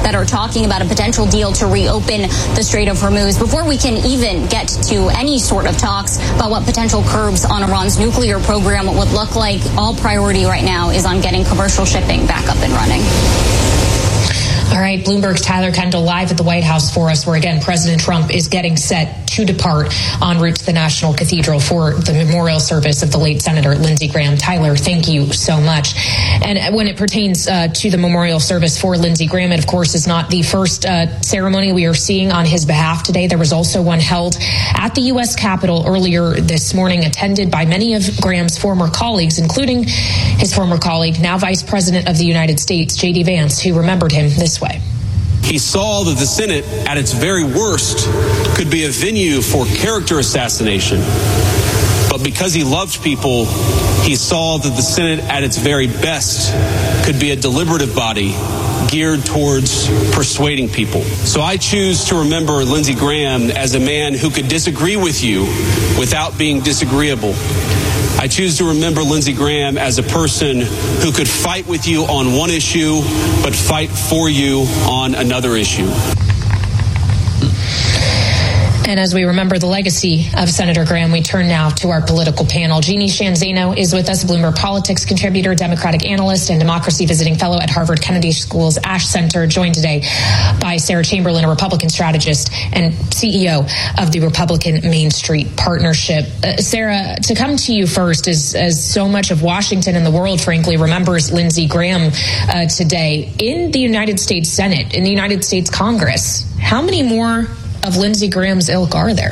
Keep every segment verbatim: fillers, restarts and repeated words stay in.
that are talking about a potential deal to reopen the Strait of Hormuz before we can even get to any sort of talks about what potential curbs on Iran's nuclear program would look like. All priority right now is on getting commercial shipping back up and running. All right, Bloomberg's Tyler Kendall live at the White House for us, where, again, President Trump is getting set to depart en route to the National Cathedral for the memorial service of the late Senator Lindsey Graham. Tyler, thank you so much. And when it pertains uh, to the memorial service for Lindsey Graham, it, of course, is not the first uh, ceremony we are seeing on his behalf today. There was also one held at the U S Capitol earlier this morning, attended by many of Graham's former colleagues, including his former colleague, now Vice President of the United States, J D Vance, who remembered him this way. He saw that the Senate, at its very worst, could be a venue for character assassination. But because he loved people, he saw that the Senate, at its very best, could be a deliberative body geared towards persuading people. So I choose to remember Lindsey Graham as a man who could disagree with you without being disagreeable. I choose to remember Lindsey Graham as a person who could fight with you on one issue, but fight for you on another issue. And as we remember the legacy of Senator Graham, we turn now to our political panel. Jeannie Sheehan Zaino is with us, Bloomberg Politics contributor, Democratic analyst, and democracy visiting fellow at Harvard Kennedy School's Ash Center, joined today by Sarah Chamberlain, a Republican strategist and C E O of the Republican Main Street Partnership. Uh, Sarah, to come to you first, as, as so much of Washington and the world, frankly, remembers Lindsey Graham uh, today, in the United States Senate, in the United States Congress, how many more of Lindsey Graham's ilk are there?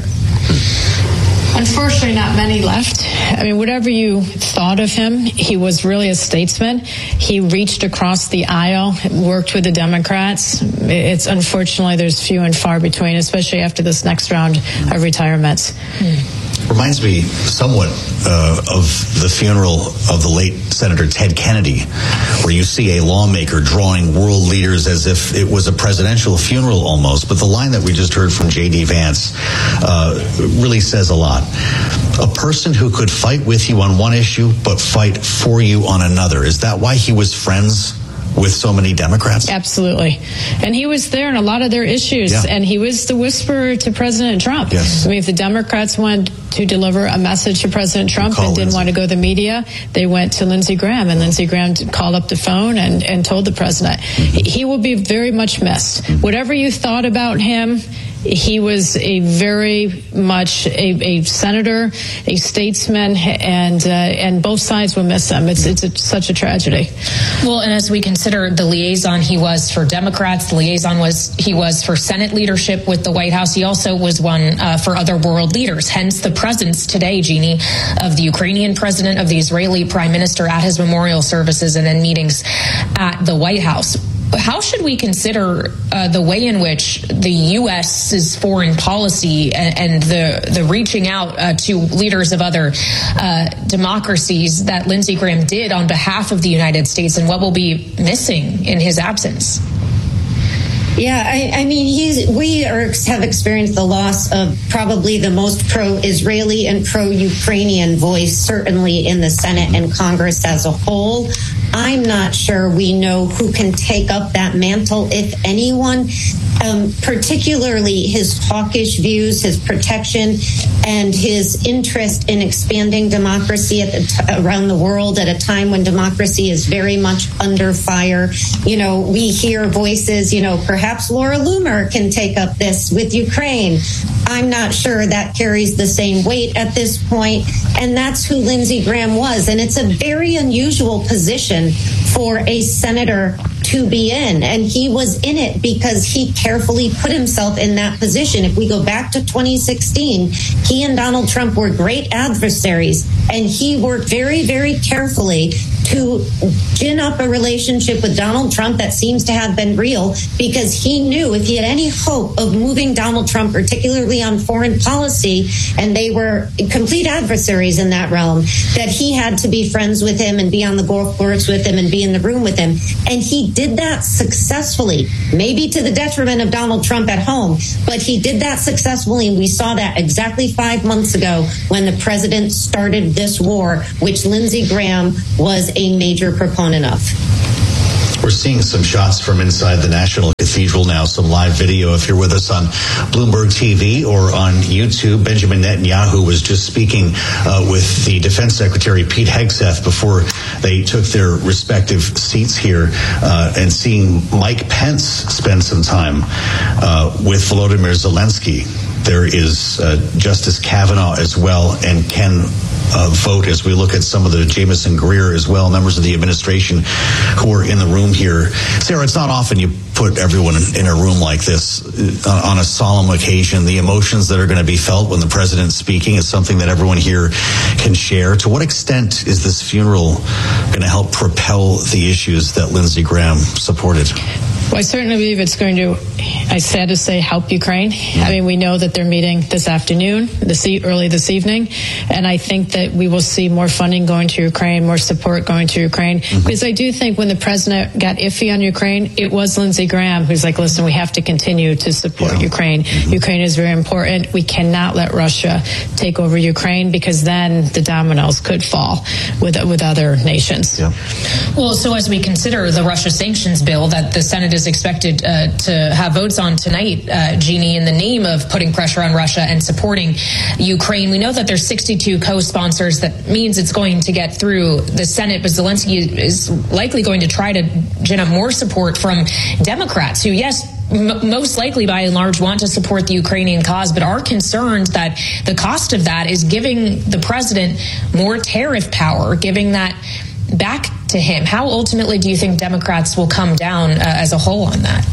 Unfortunately, not many left. I mean, whatever you thought of him, he was really a statesman. He reached across the aisle, worked with the Democrats. It's unfortunately, there's few and far between, especially after this next round of retirements. Hmm. Reminds me somewhat uh, of the funeral of the late Senator Ted Kennedy, where you see a lawmaker drawing world leaders as if it was a presidential funeral almost. But the line that we just heard from J D Vance uh, really says a lot. A person who could fight with you on one issue, but fight for you on another. Is that why he was friends with so many Democrats? Absolutely. And he was there in a lot of their issues. Yeah. And he was the whisperer to President Trump. Yes. I mean, if the Democrats wanted to deliver a message to President Trump and didn't Lindsey. want to go to the media, they went to Lindsey Graham. And Lindsey Graham called up the phone and, and told the president. Mm-hmm. He will be very much missed. Mm-hmm. Whatever you thought about him, he was a very much a, a senator, a statesman, and uh, and both sides will miss him. It's it's a, such a tragedy. Well, and as we consider the liaison he was for Democrats, the liaison was he was for Senate leadership with the White House. He also was one uh, for other world leaders. Hence the presence today, Jeannie, of the Ukrainian president, of the Israeli prime minister at his memorial services, and then meetings at the White House. How should we consider uh, the way in which the U S's foreign policy and, and the the reaching out uh, to leaders of other uh, democracies that Lindsey Graham did on behalf of the United States, and what will be missing in his absence? Yeah, I, I mean, he's, we are, have experienced the loss of probably the most pro-Israeli and pro-Ukrainian voice, certainly in the Senate and Congress as a whole. I'm not sure we know who can take up that mantle, if anyone, um, particularly his hawkish views, his protection, and his interest in expanding democracy at the t- around the world at a time when democracy is very much under fire. You know, we hear voices, you know, perhaps Laura Loomer can take up this with Ukraine. I'm not sure that carries the same weight at this point, and that's who Lindsey Graham was. And it's a very unusual position for a senator to be in, and he was in it because he carefully put himself in that position. If we go back to twenty sixteen, he and Donald Trump were great adversaries, and he worked very, very carefully to gin up a relationship with Donald Trump that seems to have been real, because he knew if he had any hope of moving Donald Trump, particularly on foreign policy, and they were complete adversaries in that realm, that he had to be friends with him and be on the golf course with him and be in the room with him. And he did that successfully, maybe to the detriment of Donald Trump at home, but he did that successfully. And we saw that exactly five months ago when the president started this war, which Lindsey Graham was a major proponent of. We're seeing some shots from inside the National Cathedral now, some live video. If you're with us on Bloomberg T V or on YouTube, Benjamin Netanyahu was just speaking uh, with the Defense Secretary Pete Hegseth before they took their respective seats here, uh, and seeing Mike Pence spend some time uh, with Volodymyr Zelensky. There is uh, Justice Kavanaugh as well, and Ken uh, Vogt, as we look at some of the Jameson Greer as well, members of the administration who are in the room here. Sarah, it's not often you put everyone in, in a room like this uh, on a solemn occasion. The emotions that are going to be felt when the president's speaking is something that everyone here can share. To what extent is this funeral going to help propel the issues that Lindsey Graham supported? Well, I certainly believe it's going to, I sad to say, help Ukraine. I mean, we know that they're meeting this afternoon, this e- early this evening, and I think that we will see more funding going to Ukraine, more support going to Ukraine. Mm-hmm. Because I do think when the president got iffy on Ukraine, it was Lindsey Graham who's like, listen, we have to continue to support yeah. Ukraine. Mm-hmm. Ukraine is very important. We cannot let Russia take over Ukraine, because then the dominoes could fall with with other nations. Yeah. Well, so as we consider the Russia sanctions bill that the Senate is expected uh, to have votes on tonight, uh, Jeannie, in the name of putting pressure on Russia and supporting Ukraine, we know that there's sixty-two co-sponsors. That means it's going to get through the Senate, but Zelensky is likely going to try to gin up more support from Democrats who, yes, M- most likely by and large want to support the Ukrainian cause, but are concerned that the cost of that is giving the president more tariff power, giving that back to him. How ultimately do you think Democrats will come down uh, as a whole on that?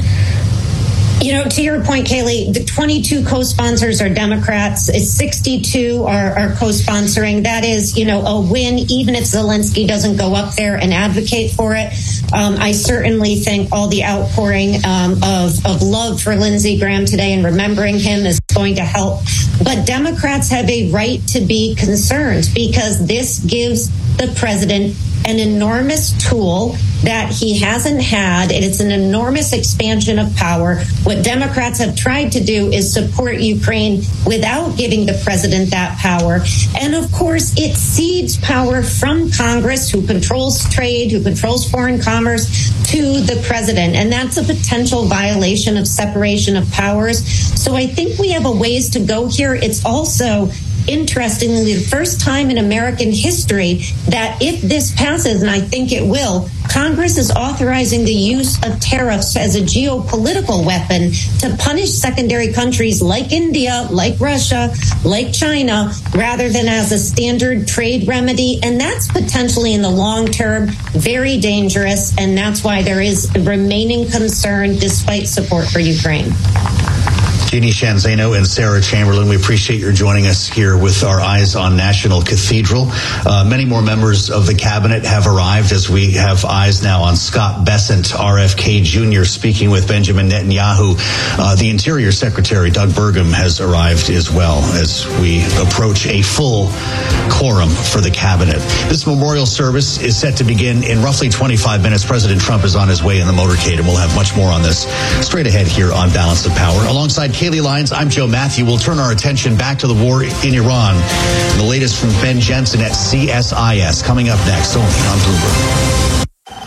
You know, to your point, Kayleigh, the twenty-two co-sponsors are Democrats. sixty-two are, are co-sponsoring. That is, you know, a win, even if Zelensky doesn't go up there and advocate for it. Um, I certainly think all the outpouring um, of, of love for Lindsey Graham today and remembering him is going to help. But Democrats have a right to be concerned, because this gives the president an enormous tool that he hasn't had, and it's an enormous expansion of power. What Democrats have tried to do is support Ukraine without giving the president that power. And of course, it cedes power from Congress, who controls trade, who controls foreign commerce, to the president. And that's a potential violation of separation of powers. So I think we have a ways to go here. It's also interestingly the first time in American history that if this passes, and I think it will, Congress is authorizing the use of tariffs as a geopolitical weapon to punish secondary countries like India, like Russia, like China, rather than as a standard trade remedy. And that's potentially in the long term very dangerous. And that's why there is remaining concern despite support for Ukraine. Jeannie Sheehan Zaino and Sarah Chamberlain, we appreciate your joining us here with our eyes on National Cathedral. Uh, many more members of the cabinet have arrived as we have eyes now on Scott Bessent, R F K Junior, speaking with Benjamin Netanyahu. Uh, the Interior Secretary, Doug Burgum, has arrived as well as we approach a full quorum for the cabinet. This memorial service is set to begin in roughly twenty-five minutes. President Trump is on his way in the motorcade, and we'll have much more on this straight ahead here on Balance of Power. Alongside Kayleigh Lyons, I'm Joe Matthew. We'll turn our attention back to the war in Iran. And the latest from Ben Jensen at C S I S coming up next, only on Bloomberg.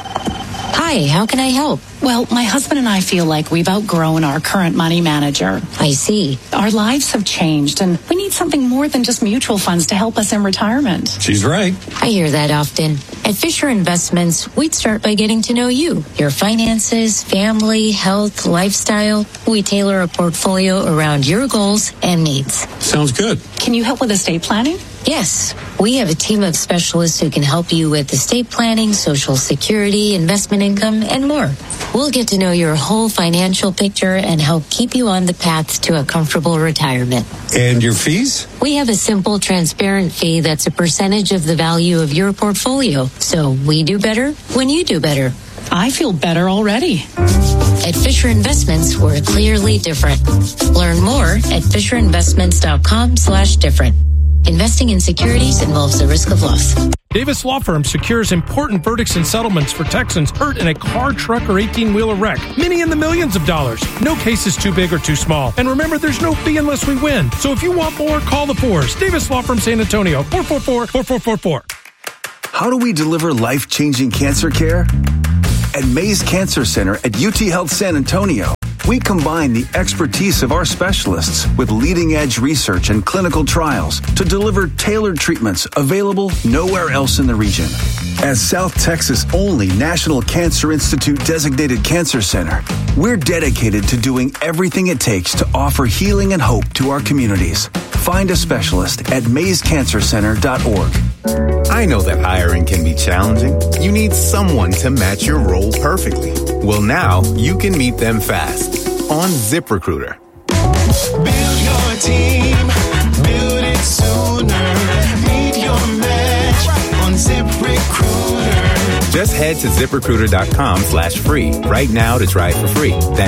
Hi, how can I help? Well, my husband and I feel like we've outgrown our current money manager. I see. Our lives have changed, and we need something more than just mutual funds to help us in retirement. She's right. I hear that often. At Fisher Investments, we'd start by getting to know you, your finances, family, health, lifestyle. We tailor a portfolio around your goals and needs. Sounds good. Can you help with estate planning? Yes, we have a team of specialists who can help you with estate planning, Social Security, investment income, and more. We'll get to know your whole financial picture and help keep you on the path to a comfortable retirement. And your fees? We have a simple, transparent fee that's a percentage of the value of your portfolio. So we do better when you do better. I feel better already. At Fisher Investments, we're clearly different. Learn more at FisherInvestments.com slash different. Investing in securities involves the risk of loss. Davis Law Firm secures important verdicts and settlements for Texans hurt in a car, truck, or eighteen-wheeler wreck. Many in the millions of dollars. No case is too big or too small. And remember, there's no fee unless we win. So if you want more, call the fours. Davis Law Firm San Antonio, four four four, four four four four. How do we deliver life-changing cancer care? At Mays Cancer Center at U T Health San Antonio, we combine the expertise of our specialists with leading-edge research and clinical trials to deliver tailored treatments available nowhere else in the region. As South Texas' only National Cancer Institute designated cancer center, we're dedicated to doing everything it takes to offer healing and hope to our communities. Find a specialist at mays cancer center dot org. I know that hiring can be challenging. You need someone to match your role perfectly. Well, now you can meet them fast on ZipRecruiter. Build your team, build it sooner. Meet your match on ZipRecruiter. Just head to ZipRecruiter dot com slash free right now to try it for free. That's